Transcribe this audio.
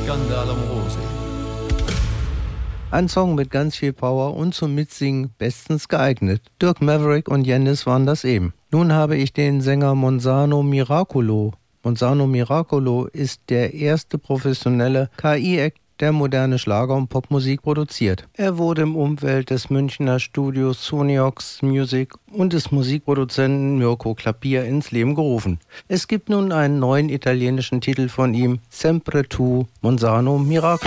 Scandale amorosi. Ein Song mit ganz viel Power und zum Mitsingen bestens geeignet. Dirk Maverick und Janis waren das eben. Nun habe ich den Sänger Monzano Miracolo. Monzano Miracolo ist der erste professionelle KI-Act, der moderne Schlager- und Popmusik produziert. Er wurde im Umfeld des Münchner Studios Soniox Music und des Musikproduzenten Mirko Klapier ins Leben gerufen. Es gibt nun einen neuen italienischen Titel von ihm, Sempre tu, Monzano Miracolo.